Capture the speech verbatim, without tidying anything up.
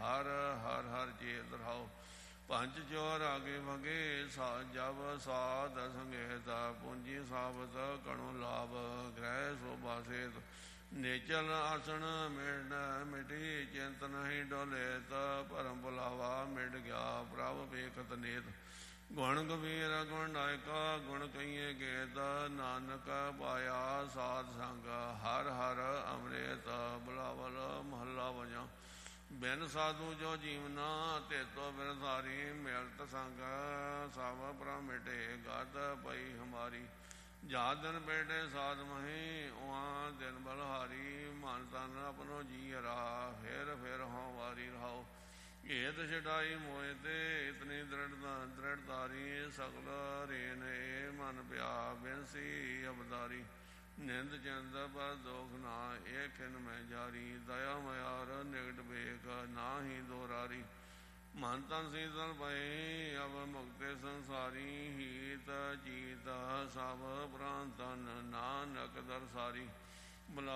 ਹਰ ਹਰ ਹਰ ਚੇਤ ਰਹਾਓ। ਪੰਜ ਚੋਰ ਆਗੇ ਭਗੇ ਸਾ ਜਬ ਸਾਧ ਸੰਗੇਤ ਪੂੰਜੀ ਸਾਬਤ ਕਣੋ ਲਾਭ ਗ੍ਰਹਿ ਸੋਭਾ ਸੇਤ ਨੇਚਲ ਆਸਣ ਮਿਟ ਮਿਟੀ ਚਿੰਤ ਨਹੀਂ ਡੋਲੇਤ ਭਰਮ ਬੁਲਾਵਾ ਮਿਟ ਗਿਆ ਪ੍ਰਭ ਵੇਖਤ ਨੇਤ ਗੁਣ ਗੰਭੀਰ ਗੁਣ ਨਾਇਕਾ ਗੁਣ ਕਈਏ ਗੇਤ ਨਾਨਕ ਪਾਇਆ ਸਾਧ ਸੰਗ ਹਰ ਹਰ ਅੰਮ੍ਰਿਤ ਬੁਲਾਵਲ ਮਹੱਲਾ ਵਜਾ ਬਿਨ ਸਾਧੂ ਜੋ ਜੀਵਨਾ ਤੇਤੋ ਬਿਨ ਸਾਰੀ ਮਿਲਤ ਸੰਗ ਸਭ ਪ੍ਰਮ ਮਿਟੇ ਗਦ ਪਈ ਹਮਾਰੀ ਜਾ ਦਿਨ ਬੈਠੇ ਸਾਧ ਮਹੀ ਉਹਾਂ ਦਿਨ ਬਲਹਾਰੀ ਮਨ ਤਨ ਆਪਣੋ ਜੀ ਹਰਾ ਫਿਰ ਫਿਰ ਹੋਂ ਵਾਰੀ ਰਹਾਓ। ਏਤ ਛਡਾਈ ਮੋਏ ਤੇ ਇਤਨੀ ਦ੍ਰਿੜਤਾ ਦ੍ਰਿੜਤਾਰੀ ਸਗਲ ਰੇਨ ਏ ਮਨ ਪਿਆ ਬਿਨਸੀ ਅਬਦਾਰੀ ਨਿੰਦ ਚੰਦ ਪਰ ਦੋਖ ਨਾ ਇਹ ਖਿਨ ਮੈਂ ਜਾਰੀ ਦਇਆ ਮਿਆਰ ਨਿਕਟ ਵੇਖ ਨਾਹੀ ਦੋਰਾਰੀ ਮਨ ਤਨ ਸੀਤਲ ਪਏ ਅਬ ਮੁਕਤੇ ਸੰਸਾਰੀ ਹੀਤ ਜੀਤ ਸਭ ਪ੍ਰਾਨ ਤਨ ਨਾਨਕ ਦਰਸਾਰੀ।